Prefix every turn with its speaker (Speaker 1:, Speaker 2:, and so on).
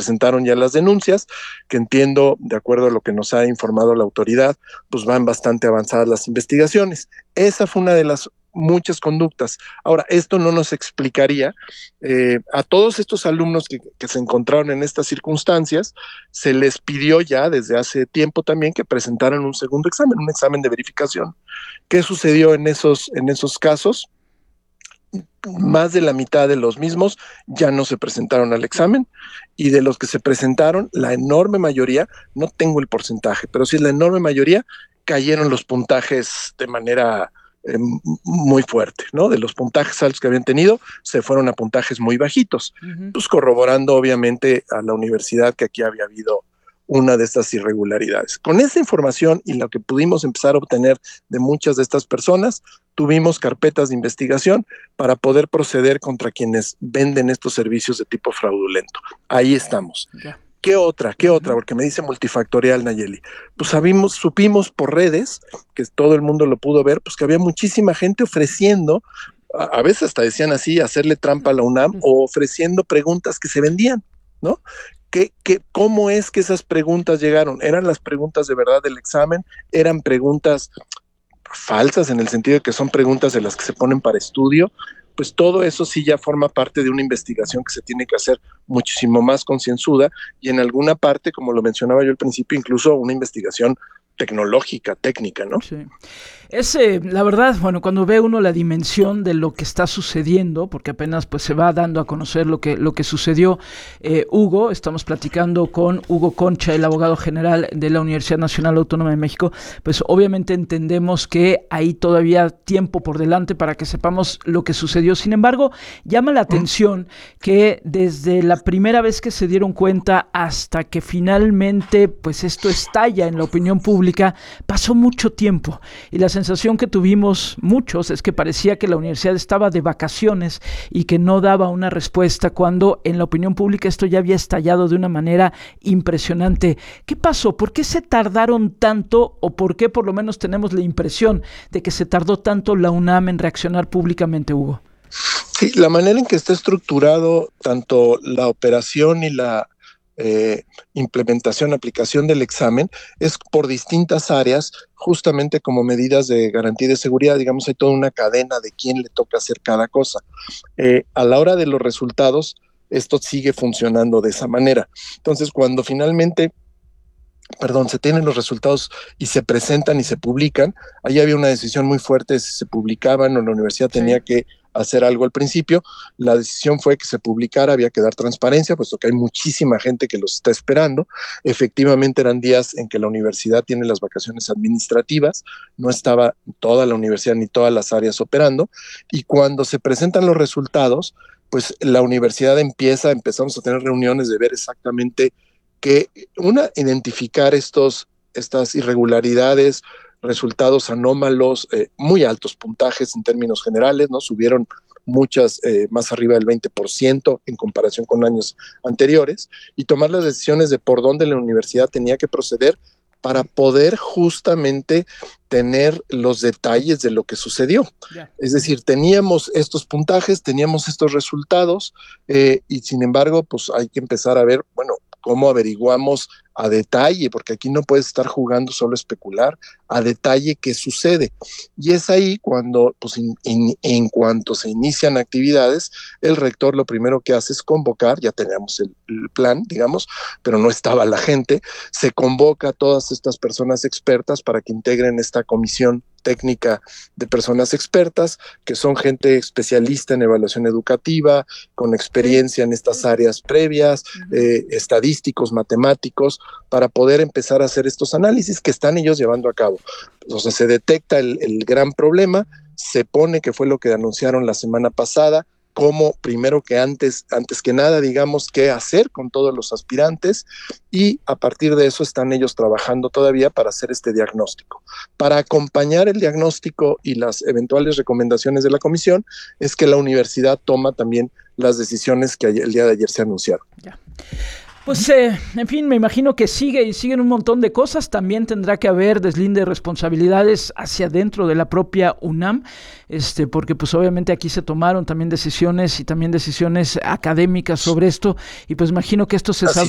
Speaker 1: presentaron ya las denuncias, que entiendo, de acuerdo a lo que nos ha informado la autoridad, pues van bastante avanzadas las investigaciones. Esa fue una de las muchas conductas. Ahora, esto no nos explicaría a todos estos alumnos que se encontraron en estas circunstancias, se les pidió ya desde hace tiempo también que presentaran un segundo examen, un examen de verificación. ¿Qué sucedió en esos casos? Más de la mitad de los mismos ya no se presentaron al examen, y de los que se presentaron, la enorme mayoría, no tengo el porcentaje, pero sí la enorme mayoría, cayeron los puntajes de manera muy fuerte, ¿no? De los puntajes altos que habían tenido, se fueron a puntajes muy bajitos, pues corroborando obviamente a la universidad que aquí había habido una de estas irregularidades. Con esta información y lo que pudimos empezar a obtener de muchas de estas personas, tuvimos carpetas de investigación para poder proceder contra quienes venden estos servicios de tipo fraudulento. Ahí estamos. Yeah. ¿Qué otra? Porque me dice multifactorial, Nayeli. Pues supimos por redes, que todo el mundo lo pudo ver, pues que había muchísima gente ofreciendo, a veces hasta decían así, hacerle trampa a la UNAM, o ofreciendo preguntas que se vendían, ¿no? ¿Cómo es que esas preguntas llegaron? ¿Eran las preguntas de verdad del examen? ¿Eran preguntas falsas en el sentido de que son preguntas de las que se ponen para estudio? Pues todo eso sí ya forma parte de una investigación que se tiene que hacer muchísimo más concienzuda, y en alguna parte, como lo mencionaba yo al principio, incluso una investigación tecnológica, técnica, ¿no?
Speaker 2: Sí. La verdad, bueno, cuando ve uno la dimensión de lo que está sucediendo, porque apenas pues se va dando a conocer lo que sucedió, Hugo, estamos platicando con Hugo Concha, el abogado general de la Universidad Nacional Autónoma de México, pues obviamente entendemos que hay todavía tiempo por delante para que sepamos lo que sucedió. Sin embargo, llama la atención que desde la primera vez que se dieron cuenta hasta que finalmente pues esto estalla en la opinión pública, pasó mucho tiempo, y la sensación que tuvimos muchos es que parecía que la universidad estaba de vacaciones y que no daba una respuesta, cuando en la opinión pública esto ya había estallado de una manera impresionante. ¿Qué pasó? ¿Por qué se tardaron tanto, o por qué por lo menos tenemos la impresión de que se tardó tanto la UNAM en reaccionar públicamente, Hugo?
Speaker 1: Sí, la manera en que está estructurado tanto la operación y la implementación, aplicación del examen, es por distintas áreas, justamente como medidas de garantía y de seguridad. Digamos, hay toda una cadena de quién le toca hacer cada cosa. A la hora de los resultados, esto sigue funcionando de esa manera. Entonces, cuando finalmente se tienen los resultados y se presentan y se publican, ahí había una decisión muy fuerte de si se publicaban o la universidad tenía que hacer algo al principio. La decisión fue que se publicara, había que dar transparencia, puesto que hay muchísima gente que los está esperando. Efectivamente eran días en que la universidad tiene las vacaciones administrativas, no estaba toda la universidad ni todas las áreas operando, y cuando se presentan los resultados, pues la universidad empezamos a tener reuniones de ver exactamente identificar estas irregularidades, resultados anómalos, muy altos puntajes en términos generales, ¿no? Subieron muchas más arriba del 20% en comparación con años anteriores, y tomar las decisiones de por dónde la universidad tenía que proceder para poder justamente tener los detalles de lo que sucedió. Yeah. Es decir, teníamos estos puntajes, teníamos estos resultados, y sin embargo, pues hay que empezar a ver, bueno, cómo averiguamos a detalle, porque aquí no puedes estar jugando solo a especular, a detalle qué sucede. Y es ahí cuando, pues en cuanto se inician actividades, el rector lo primero que hace es convocar, ya teníamos el plan, digamos, pero no estaba la gente, se convoca a todas estas personas expertas para que integren esta comisión técnica de personas expertas, que son gente especialista en evaluación educativa, con experiencia en estas áreas previas, estadísticos, matemáticos, para poder empezar a hacer estos análisis que están ellos llevando a cabo. O sea, se detecta el gran problema, se pone, que fue lo que anunciaron la semana pasada, como primero que antes que nada, digamos, qué hacer con todos los aspirantes, y a partir de eso están ellos trabajando todavía para hacer este diagnóstico. Para acompañar el diagnóstico y las eventuales recomendaciones de la comisión, es que la universidad toma también las decisiones que el día de ayer se anunciaron.
Speaker 2: Ya. Pues, en fin, me imagino que siguen un montón de cosas. También tendrá que haber deslinde de responsabilidades hacia dentro de la propia UNAM, porque pues obviamente aquí se tomaron también decisiones académicas sobre esto, y pues imagino que esto se